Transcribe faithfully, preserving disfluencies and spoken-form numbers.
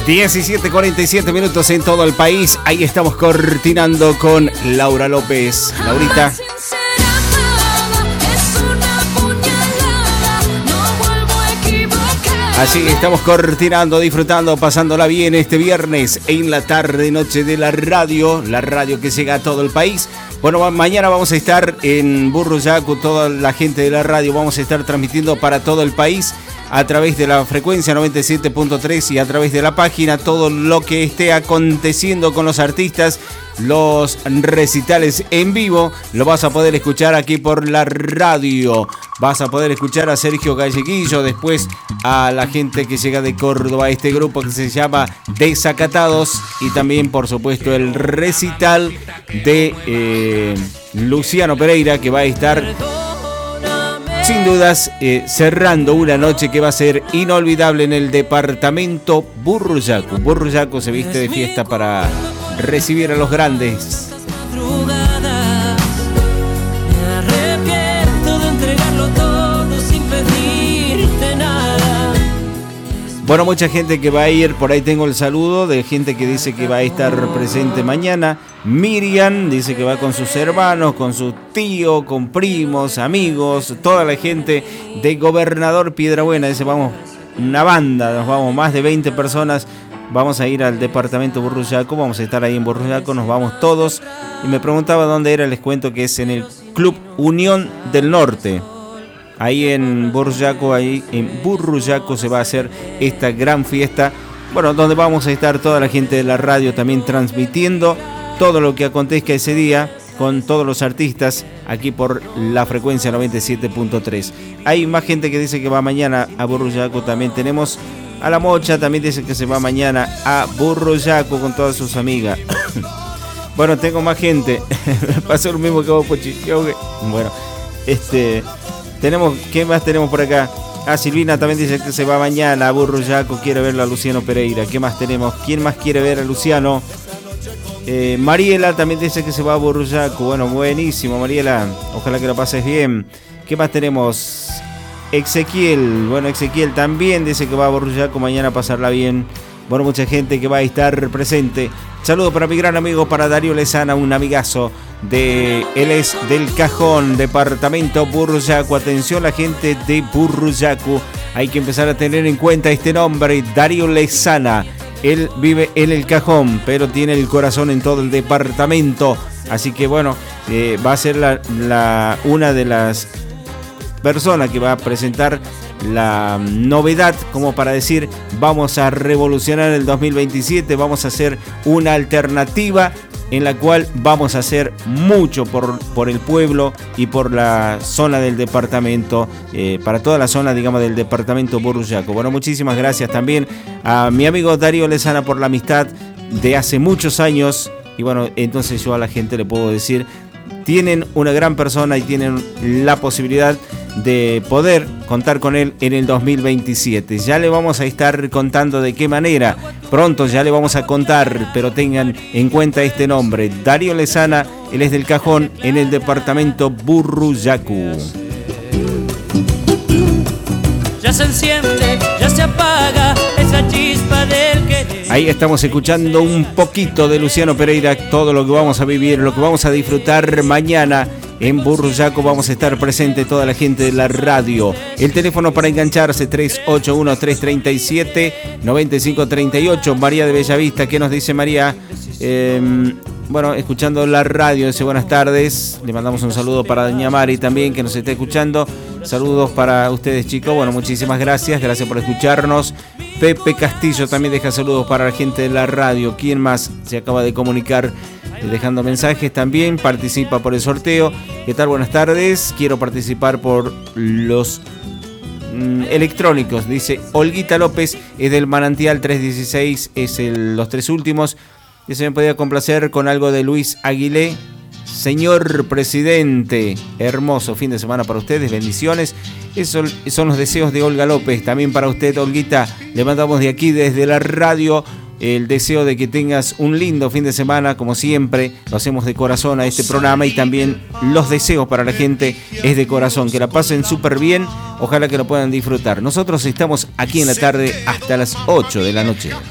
diecisiete cuarenta y siete minutos en todo el país. Ahí estamos cortinando con Laura López. Laurita. Así estamos cortinando, disfrutando, pasándola bien este viernes en la tarde, noche de la radio, la radio que llega a todo el país. Bueno, mañana vamos a estar en Burruyacu, toda la gente de la radio, vamos a estar transmitiendo para todo el país a través de la frecuencia noventa y siete punto tres y a través de la página todo lo que esté aconteciendo con los artistas, los recitales en vivo, lo vas a poder escuchar aquí por la radio. Vas a poder escuchar a Sergio Galleguillo, después a la gente que llega de Córdoba, este grupo que se llama Desacatados, y también por supuesto el recital de eh, Luciano Pereira, que va a estar sin dudas eh, cerrando una noche que va a ser inolvidable en el departamento Burruyacu. Burruyacu se viste de fiesta para recibir a los grandes. Bueno, mucha gente que va a ir, por ahí tengo el saludo de gente que dice que va a estar presente mañana. Miriam dice que va con sus hermanos, con su tío, con primos, amigos, toda la gente de Gobernador Piedrabuena. Dice, vamos, una banda, nos vamos, más de veinte personas. Vamos a ir al departamento Burruyacu, vamos a estar ahí en Burruyacu, nos vamos todos. Y me preguntaba dónde era, les cuento que es en el Club Unión del Norte. Ahí en Burruyacu, ahí en Burruyacu se va a hacer esta gran fiesta. Bueno, donde vamos a estar toda la gente de la radio también transmitiendo todo lo que acontezca ese día con todos los artistas aquí por la frecuencia noventa y siete punto tres. Hay más gente que dice que va mañana a Burruyacu. También tenemos a La Mocha, también dice que se va mañana a Burruyacu con todas sus amigas. Bueno, tengo más gente. Pasó lo mismo que vos, Pochi. Bueno, este... Tenemos, ¿qué más tenemos por acá? Ah, Silvina también dice que se va mañana a Burruyacu, quiere verlo a Luciano Pereira. ¿Qué más tenemos? ¿Quién más quiere ver a Luciano? Eh, Mariela también dice que se va a Burruyacu. Bueno, buenísimo, Mariela. Ojalá que lo pases bien. ¿Qué más tenemos? Ezequiel. Bueno, Ezequiel también dice que va a Burruyacu mañana a pasarla bien. Bueno, mucha gente que va a estar presente. Saludos para mi gran amigo, para Darío Lezana, un amigazo de él es del Cajón, departamento Burruyacu. Atención la gente de Burruyacu, hay que empezar a tener en cuenta este nombre, Darío Lezana. Él vive en el Cajón, pero tiene el corazón en todo el departamento. Así que bueno, eh, va a ser la, la, una de las personas que va a presentar la novedad, como para decir, vamos a revolucionar el dos mil veintisiete, vamos a hacer una alternativa en la cual vamos a hacer mucho por, por el pueblo y por la zona del departamento, eh, para toda la zona, digamos, del departamento Burruyacu. Bueno, muchísimas gracias también a mi amigo Darío Lezana por la amistad de hace muchos años. Y bueno, entonces yo a la gente le puedo decir, tienen una gran persona y tienen la posibilidad de poder contar con él en el dos mil veintisiete. Ya le vamos a estar contando de qué manera, pronto ya le vamos a contar, pero tengan en cuenta este nombre, Darío Lezana. Él es del Cajón, en el departamento Burruyacu. Ya se enciende, ya se apaga esa chispa del querer. Ahí estamos escuchando un poquito de Luciano Pereira, todo lo que vamos a vivir, lo que vamos a disfrutar mañana. En Burruyacu vamos a estar presente toda la gente de la radio. El teléfono para engancharse tres ocho uno, tres tres siete, nueve cinco tres ocho. María de Bellavista, ¿qué nos dice María? Eh, bueno, escuchando la radio, dice buenas tardes. Le mandamos un saludo para doña Mari también, que nos está escuchando. Saludos para ustedes, chicos. Bueno, muchísimas gracias. Gracias por escucharnos. Pepe Castillo también deja saludos para la gente de la radio. ¿Quién más se acaba de comunicar dejando mensajes? También participa por el sorteo. ¿Qué tal? Buenas tardes. Quiero participar por los mm, electrónicos. Dice Olguita López, es del Manantial tres dieciséis, es el, los tres últimos. Dice, me podía complacer con algo de Luis Aguilé. Señor presidente, hermoso fin de semana para ustedes, bendiciones. Esos son los deseos de Olga López. También para usted, Olguita, le mandamos de aquí, desde la radio, el deseo de que tengas un lindo fin de semana, como siempre, lo hacemos de corazón a este programa, y también los deseos para la gente es de corazón, que la pasen súper bien, ojalá que lo puedan disfrutar. Nosotros estamos aquí en la tarde hasta las ocho de la noche.